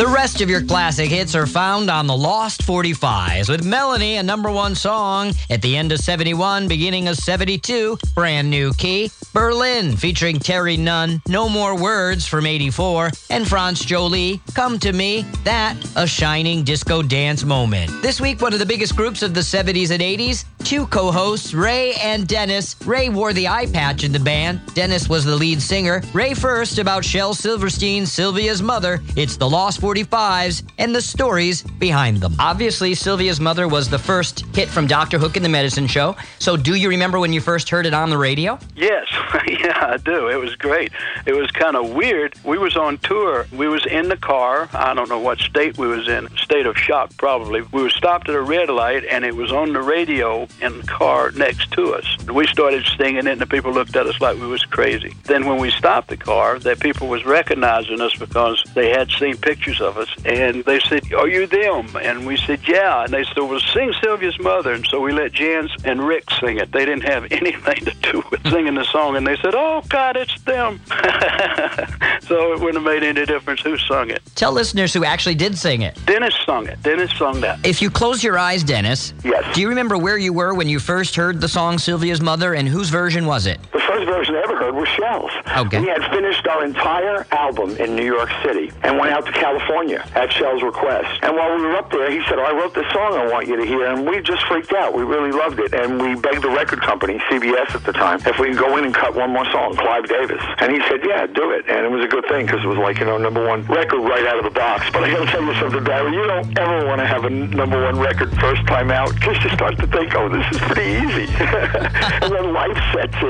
The rest of your classic hits are found on the Lost 45s, with Melanie, a number one song at the end of 71, beginning of 72, brand new key. Berlin, featuring Terry Nunn, No More Words from 84, and Franz Jolie, Come to Me, that, a shining disco dance moment. This week, one of the biggest groups of the 70s and 80s, two co-hosts, Ray and Dennis. Ray wore the eye patch in the band. Dennis was the lead singer. Ray first about Shel Silverstein, Sylvia's mother. It's the Lost 45s and the stories behind them. Obviously, Sylvia's mother was the first hit from Dr. Hook and the Medicine Show. So do you remember when you first heard it on the radio? Yes, yeah, I do. It was great. It was kind of weird. We was on tour. We was in the car. I don't know what state we was in. State of shock, probably. We were stopped at a red light, and it was on the radio in the car next to us. We started singing it, and the people looked at us like we was crazy. Then when we stopped the car, the people was recognizing us because they had seen pictures of us, and they said, "Are you them?" And we said, "Yeah." And they said, "Well, sing Sylvia's Mother." And so we let Jens and Rick sing it. They didn't have anything to do with singing the song, and they said, "Oh, God, it's them." So it wouldn't have made any difference who sung it. Tell listeners who actually did sing it. Dennis sung it. Dennis sung that. If you close your eyes, Dennis, Yes. do you remember where you were when you first heard the song Sylvia's Mother, and whose version was it? The first version I ever heard was Shel's. Okay. We had finished our entire album in New York City and went out to California at Shel's request. And while we were up there, he said, "Oh, I wrote this song I want you to hear." And we just freaked out. We really loved it. And we begged the record company, CBS at the time, if we could go in and cut one more song, Clive Davis. And he said, "Yeah, do it." And it was a good thing because it was like, number one record right out of the box. But I got to tell you something, Barry, you don't ever want to have a number one record first time out because you start to think, oh, this is pretty easy. And then life sets in.